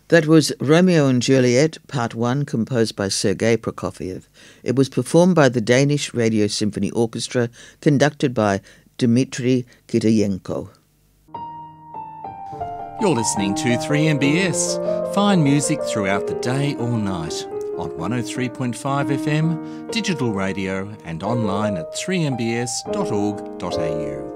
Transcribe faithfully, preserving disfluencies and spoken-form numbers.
That was Romeo and Juliet, Part one, composed by Sergei Prokofiev. It was performed by the Danish Radio Symphony Orchestra, conducted by Dmitry Kitayenko. You're listening to three M B S. Fine music throughout the day or night on one oh three point five F M, digital radio and online at three m b s dot org dot a u.